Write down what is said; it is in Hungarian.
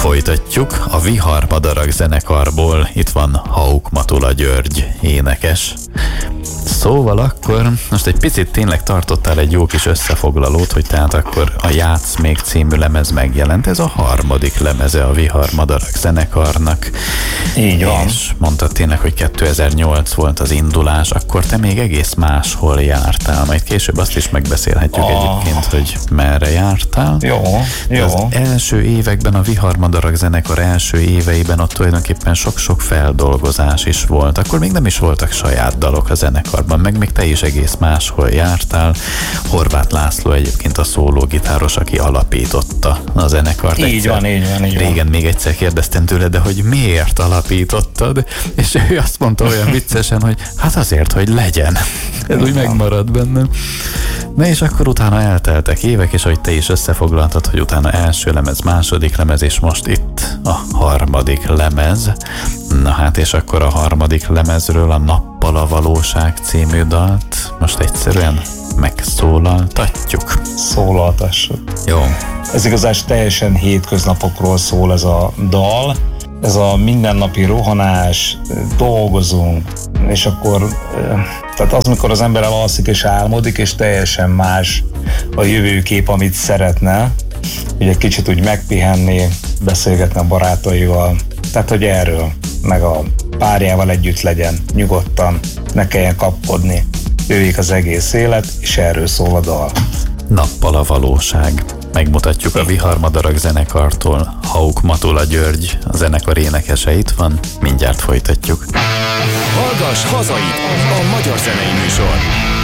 Folytatjuk a Viharmadarak zenekarból. Itt van Hauk Matula György énekes. Szóval akkor most egy picit tényleg tartottál egy jó kis összefoglalót, hogy tehát akkor a Játsz még című lemez megjelent. Ez a harmadik lemeze a Viharmadarak zenekarnak. Így van. És mondtad tényleg, hogy 2008 volt az indulás, akkor te még egész máshol jártál. Majd később azt is megbeszélhetjük egyébként, hogy merre jártál. Jó. Az első években, a Viharmadarak zenekar első éveiben ott tulajdonképpen sok-sok feldolgozás is volt. Akkor még nem is voltak saját dalok a zenekarban, meg még te is egész máshol jártál. Horváth László egyébként a szólógitáros, aki alapította a zenekart. Így van. Régen még egyszer kérdeztem tőle, de hogy miért alapítottad? És ő azt mondta olyan viccesen, hogy hát azért, hogy legyen. Ez úgy megmarad bennem. Na és akkor utána elteltek évek, és ahogy te is összefoglaltad, hogy utána első lemez, második lemez, és most itt a harmadik lemez. Na hát, és akkor a harmadik lemezről a Nappal a valóság című dalt most egyszerűen megszólaltatjuk. Szólaltassuk. Jó. Ez igazán teljesen hétköznapokról szól ez a dal. Ez a mindennapi rohanás, dolgozunk, és akkor tehát az, amikor az ember elalszik és álmodik, és teljesen más a jövőkép, amit szeretne, hogy egy kicsit úgy megpihenni, beszélgetni a barátaival, tehát hogy erről, meg a párjával együtt legyen, nyugodtan, ne kelljen kapkodni, jöjjék az egész élet, és erről szól a dal. Nappal a valóság. Megmutatjuk a Viharmadarak zenekartól. Hauk Matula György, a zenekar énekese itt van, mindjárt folytatjuk. Hallgass hazait, a magyar zenei műsor.